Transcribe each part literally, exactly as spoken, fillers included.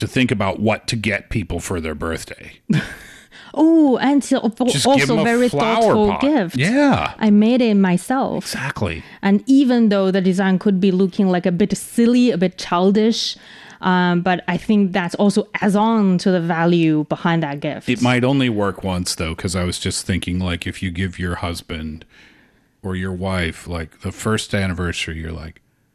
to think about what to get people for their birthday. Oh, and so, Just also give them a very flower thoughtful pot. gift. Yeah. I made it myself. Exactly. And even though the design could be looking like a bit silly, a bit childish, um, but I think that's also adds on to the value behind that gift. It might only work once, though, because I was just thinking, like, if you give your husband or your wife, like, the first anniversary, you're like,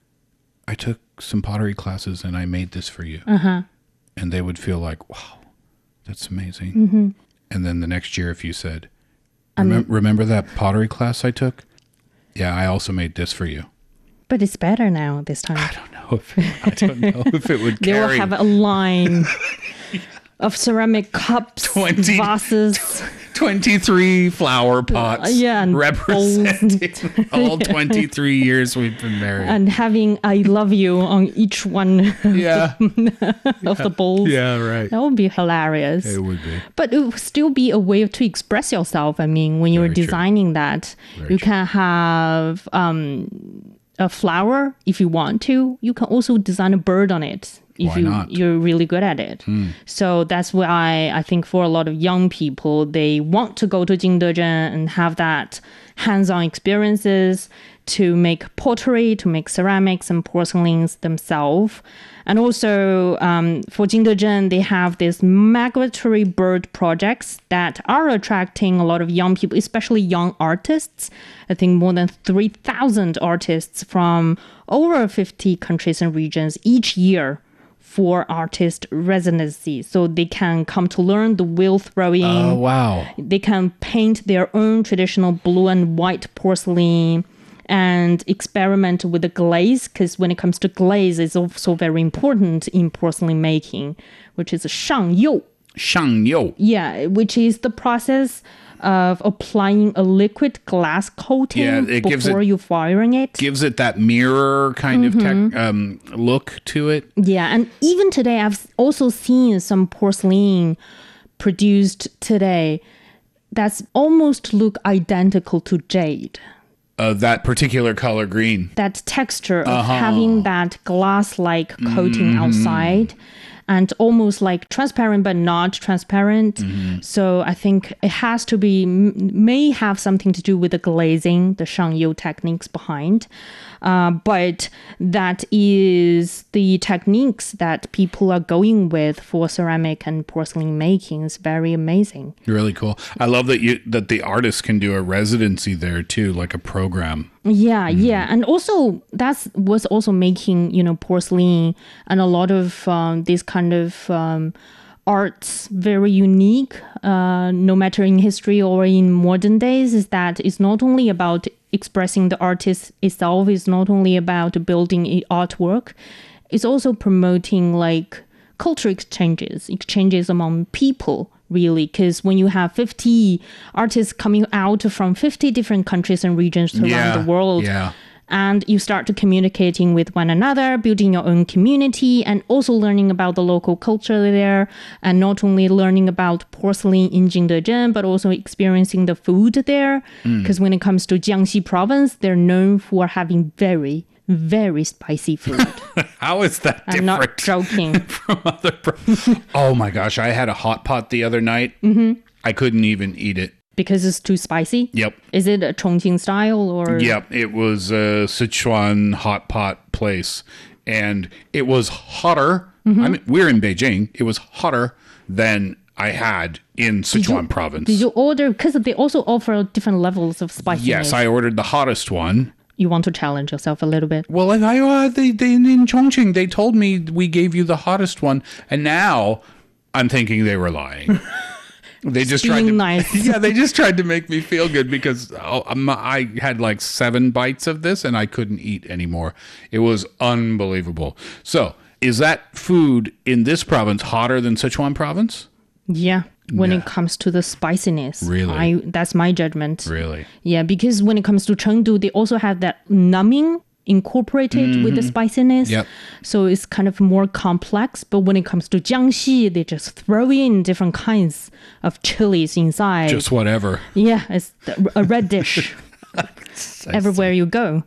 I took some pottery classes and I made this for you. Uh-huh. And they would feel like, wow, that's amazing. Mm-hmm. And then the next year, if you said, Remem- um, remember that pottery class I took? Yeah, I also made this for you. But it's better now this time. I don't know if it, I don't know if it would they carry. will have a line of ceramic cups, twenty, vases. twenty-three flower pots Uh, yeah, and representing all twenty-three years we've been married. And having I love you on each one yeah. of the bowls. Yeah, right. That would be hilarious. It would be. But it would still be a way to express yourself. I mean, when you're Very designing true. that, Very you true. can have um, a flower if you want to. You can also design a bird on it. If Why you, not? you're really good at it. Hmm. So that's why I think for a lot of young people, they want to go to Jingdezhen and have that hands-on experiences to make pottery, to make ceramics and porcelains themselves. And also um, for Jingdezhen, they have these migratory bird projects that are attracting a lot of young people, especially young artists. I think more than three thousand artists from over fifty countries and regions each year for artist residency. So they can come to learn the wheel throwing. Oh, wow. They can paint their own traditional blue and white porcelain and experiment with the glaze, because when it comes to glaze, it's also very important in porcelain making, which is 上釉. 上釉. Yeah, which is the process of applying a liquid glass coating Yeah, it gives before it- you firing it. Gives it that mirror kind of tech, um, look to it. Yeah, and even today, I've also seen some porcelain produced today that's almost look identical to jade. Of that particular color green. That texture of Uh-huh. having that glass-like coating outside and almost like transparent but not transparent. So I think it has to be, m- may have something to do with the glazing, the 上釉 techniques behind. Uh, but that is the techniques that people are going with for ceramic and porcelain making. Is very amazing. Really cool. I love that you that the artists can do a residency there too, like a program. Yeah, yeah. And also that's was also making, you know, porcelain and a lot of um, these kind of um, arts very unique, uh, no matter in history or in modern days, is that it's not only about expressing the artist itself, it's not only about building a artwork, it's also promoting like culture exchanges, exchanges among people, really. Because when you have fifty artists coming out from fifty different countries and regions around Yeah, the world, yeah. and you start to communicating with one another, building your own community, and also learning about the local culture there, and not only learning about porcelain in Jingdezhen, but also experiencing the food there. Because when it comes to Jiangxi province, they're known for having very, very spicy food. How is that I'm different not joking. from other? Pro- oh my gosh! I had a hot pot the other night. Mm-hmm. I couldn't even eat it. Because it's too spicy? Yep. Is it a Chongqing style or? Yep. It was a Sichuan hot pot place, and it was hotter. Mm-hmm. I mean, we're in Beijing. It was hotter than I had in Sichuan province. Did you order? Because they also offer different levels of spiciness. Yes, I ordered the hottest one. You want to challenge yourself a little bit. Well, if I uh, they, they in Chongqing, they told me we gave you the hottest one, and now I'm thinking they were lying. They just tried being to, nice. yeah, they just tried to make me feel good because oh, I'm- I had like seven bites of this and I couldn't eat anymore. It was unbelievable. So, is that food in this province hotter than Sichuan province? Yeah. When Yeah. it comes to the spiciness. Really? I, that's my judgment. Really? Yeah, because when it comes to Chengdu, they also have that numbing incorporated with the spiciness. Yep. So it's kind of more complex. But when it comes to Jiangxi, they just throw in different kinds of chilies inside. Just whatever. Yeah, it's a red dish everywhere you go.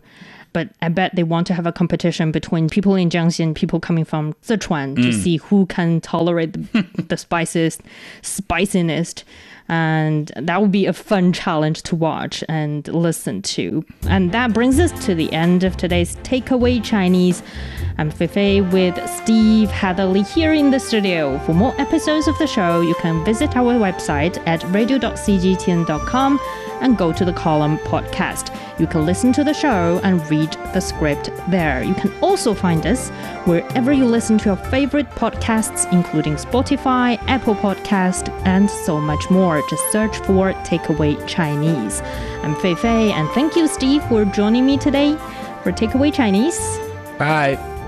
But I bet they want to have a competition between people in Jiangxi and people coming from Sichuan to see who can tolerate the, the spiciest, spiciness. And that would be a fun challenge to watch and listen to. And that brings us to the end of today's Takeaway Chinese. I'm Feifei with Steve Hatherley here in the studio. For more episodes of the show, you can visit our website at radio dot c g t n dot com and go to the column podcast. You can listen to the show and read the script there. You can also find us wherever you listen to your favorite podcasts, including Spotify, Apple Podcast, and so much more. Just search for Takeaway Chinese. I'm Feifei, and thank you, Steve, for joining me today for Takeaway Chinese. Bye.